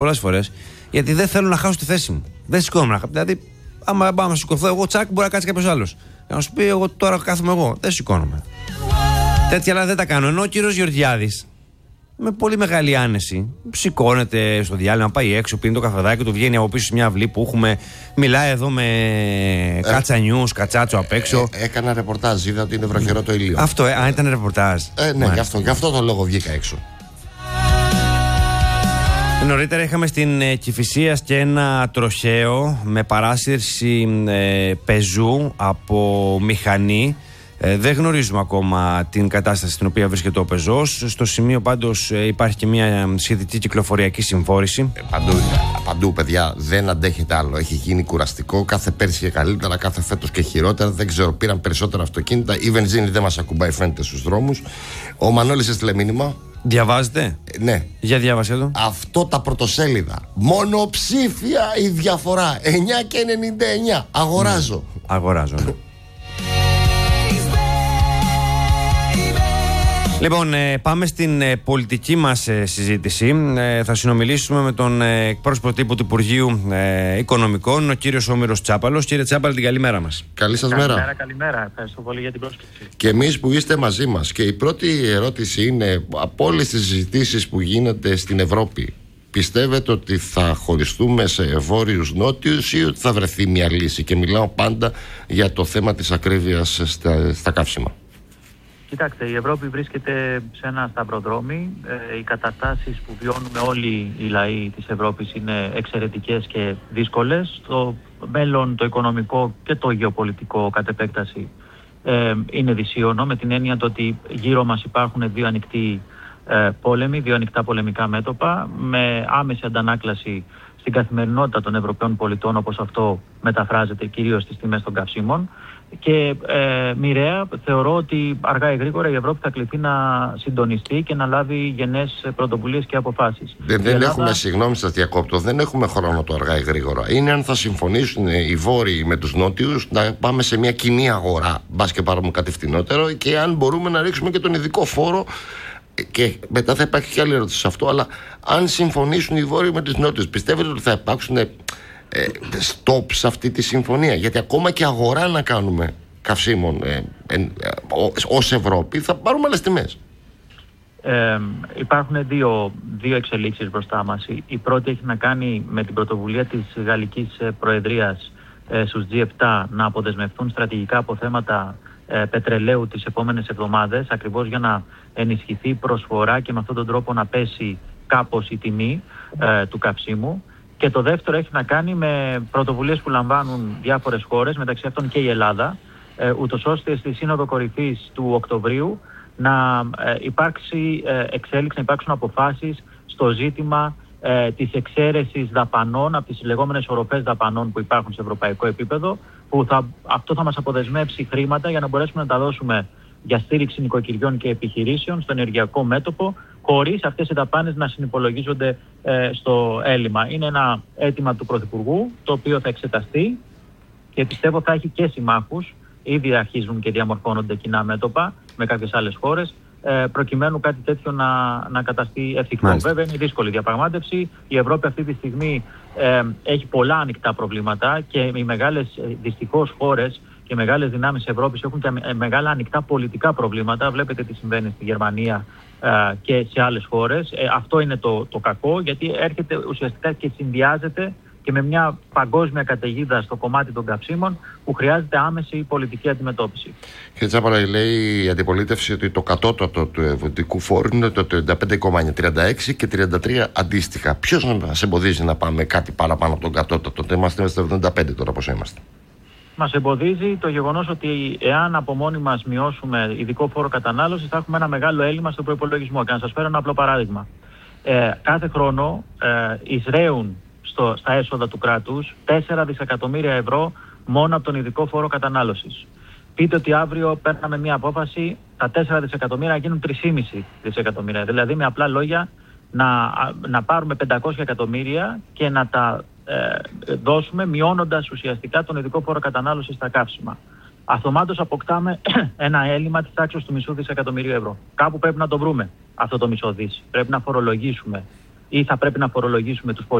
πολλές φορές, γιατί δεν θέλω να χάσω τη θέση μου. Δεν σηκώνομαι. Δηλαδή, άμα πάω να σηκωθώ εγώ, τσακ, μπορεί να κάτσει κάποιος άλλος. Για να σου πει, εγώ τώρα κάθομαι εγώ. Δεν σηκώνομαι. Τέτοια άλλα δεν τα κάνω. Ενώ ο κύριος Γεωργιάδης, με πολύ μεγάλη άνεση, σηκώνεται στο διάλειμμα, πάει έξω, πίνει το καφεδάκι του, βγαίνει από πίσω σε μια αυλή που έχουμε. Μιλάει εδώ με κάτσα νιούς, κατσάτσο απ' έξω. Έκανα ρεπορτάζ, είδα ότι είναι βροχερό το ηλίο. Αυτό, ήταν ρεπορτάζ. Ναι, γι' αυτό το λόγο βγήκα έξω. Νωρίτερα είχαμε στην Κηφισίας και ένα τροχαίο με παράσυρση πεζού από μηχανή. Δεν γνωρίζουμε ακόμα την κατάσταση στην οποία βρίσκεται ο πεζός. Στο σημείο πάντως υπάρχει και μια σχετική κυκλοφοριακή συμφόρηση. Παντού, παιδιά, δεν αντέχεται άλλο. Έχει γίνει κουραστικό. Κάθε πέρσι και καλύτερα, κάθε φέτος και χειρότερα. Δεν ξέρω, πήραν περισσότερα αυτοκίνητα. Η βενζίνη δεν μας ακουμπάει, φαίνεται στους δρόμους. Ο Μανώλης έστειλε μήνυμα. Διαβάζετε? Ναι. Για διάβασέ το. Αυτό τα πρωτοσέλιδα. Μονοψήφια η διαφορά. 9,99. Αγοράζω. Αγοράζω, ναι. Λοιπόν, πάμε στην πολιτική μας συζήτηση. Θα συνομιλήσουμε με τον εκπρόσωπο τύπου του Υπουργείου Οικονομικών, ο κύριος Όμηρος Τσάπαλος. Κύριε Τσάπαλη, την καλημέρα μας. Καλή σας μέρα. Καλημέρα. Ευχαριστώ πολύ για την πρόσκληση. Και εμείς που είστε μαζί μας. Και η πρώτη ερώτηση είναι, από όλες τις συζητήσεις που γίνονται στην Ευρώπη, πιστεύετε ότι θα χωριστούμε σε βόρειους νότιους ή ότι θα βρεθεί μια λύση? Και μιλάω πάντα για το θέμα της ακρίβειας στα καύσιμα. Κοιτάξτε, η Ευρώπη βρίσκεται σε ένα σταυροδρόμι. Οι καταστάσεις που βιώνουμε όλοι οι λαοί της Ευρώπης είναι εξαιρετικές και δύσκολες. Το μέλλον, το οικονομικό και το γεωπολιτικό κατ' επέκταση είναι δυσίωνο, με την έννοια ότι γύρω μας υπάρχουν δύο ανοιχτοί πόλεμοι, δύο ανοιχτά πολεμικά μέτωπα, με άμεση αντανάκλαση στην καθημερινότητα των Ευρωπαίων πολιτών, όπως αυτό μεταφράζεται κυρίως στις τιμές των καυσίμων. Και μοιραία θεωρώ ότι αργά ή γρήγορα η Ευρώπη θα κληθεί να συντονιστεί και να λάβει γενναίες πρωτοβουλίες και αποφάσεις. Δεν έχουμε, συγγνώμη σας διακόπτω, δεν έχουμε χρόνο το αργά ή γρήγορα. Είναι αν θα συμφωνήσουν οι Βόρειοι με τους Νότιους να πάμε σε μια κοινή αγορά, μπας και πάρουμε κάτι φτηνότερο, και αν μπορούμε να ρίξουμε και τον ειδικό φόρο. Και μετά θα υπάρχει και άλλη ερώτηση σε αυτό, αλλά αν συμφωνήσουν οι Βόρειοι με τους Νότιους, πιστεύετε ότι θα υπάρξουν stop σε αυτή τη συμφωνία? Γιατί ακόμα και αγορά να κάνουμε καυσίμων ως Ευρώπη θα πάρουμε άλλες τιμές. Υπάρχουν δύο εξελίξεις μπροστά μας. Η πρώτη έχει να κάνει με την πρωτοβουλία της Γαλλικής Προεδρίας στους G7 να αποδεσμευτούν στρατηγικά αποθέματα πετρελαίου τις επόμενες εβδομάδες, ακριβώς για να ενισχυθεί η προσφορά και με αυτόν τον τρόπο να πέσει κάπως η τιμή του καυσίμου. Και το δεύτερο έχει να κάνει με πρωτοβουλίες που λαμβάνουν διάφορες χώρες, μεταξύ αυτών και η Ελλάδα, ούτως ώστε στη Σύνοδο Κορυφής του Οκτωβρίου να υπάρξει εξέλιξη, να υπάρξουν αποφάσεις στο ζήτημα της εξαίρεσης δαπανών από τις λεγόμενες οροφές δαπανών που υπάρχουν σε ευρωπαϊκό επίπεδο, που αυτό θα μας αποδεσμεύσει χρήματα για να μπορέσουμε να τα δώσουμε για στήριξη νοικοκυριών και επιχειρήσεων στο ενεργειακό μέτωπο, χωρίς αυτές οι δαπάνες να συνυπολογίζονται στο έλλειμμα. Είναι ένα αίτημα του Πρωθυπουργού, το οποίο θα εξεταστεί και πιστεύω θα έχει και συμμάχους. Ήδη αρχίζουν και διαμορφώνονται κοινά μέτωπα με κάποιες άλλες χώρες, προκειμένου κάτι τέτοιο να καταστεί εφικτό. Μάλιστα. Βέβαια είναι δύσκολη διαπραγμάτευση. Η Ευρώπη αυτή τη στιγμή έχει πολλά ανοιχτά προβλήματα και οι μεγάλες δυστυχώς χώρες και μεγάλες δυνάμεις της Ευρώπης έχουν και μεγάλα ανοιχτά πολιτικά προβλήματα. Βλέπετε τι συμβαίνει στη Γερμανία και σε άλλες χώρες. Αυτό είναι το κακό, γιατί έρχεται ουσιαστικά και συνδυάζεται και με μια παγκόσμια καταιγίδα στο κομμάτι των καυσίμων που χρειάζεται άμεση πολιτική αντιμετώπιση. Κύριε Τσάπαλα, λέει η αντιπολίτευση ότι το κατώτατο του ευωτικού φόρου είναι το 35,9, 36 και 33 αντίστοιχα. Ποιος μας εμποδίζει να πάμε κάτι παραπάνω από τον κατώτατο? Είμαστε στα 75 τώρα, πώς είμαστε? Μας εμποδίζει το γεγονός ότι εάν από μόνοι μας μειώσουμε ειδικό φόρο κατανάλωσης, θα έχουμε ένα μεγάλο έλλειμμα στον προϋπολογισμό. Και να σας φέρω ένα απλό παράδειγμα. Κάθε χρόνο εισραίουν στα έσοδα του κράτους 4 δισεκατομμύρια ευρώ μόνο από τον ειδικό φόρο κατανάλωσης. Πείτε ότι αύριο παίρναμε μια απόφαση τα 4 δισεκατομμύρια γίνουν 3,5 δισεκατομμύρια. Δηλαδή με απλά λόγια να πάρουμε 500 εκατομμύρια και να τα δώσουμε μειώνοντας ουσιαστικά τον ειδικό φόρο κατανάλωσης στα καύσιμα. Αυτομάτως αποκτάμε ένα έλλειμμα της τάξης του μισού δισεκατομμυρίου ευρώ. Κάπου πρέπει να το βρούμε αυτό το μισό δις. Πρέπει να φορολογήσουμε ή θα πρέπει να φορολογήσουμε τους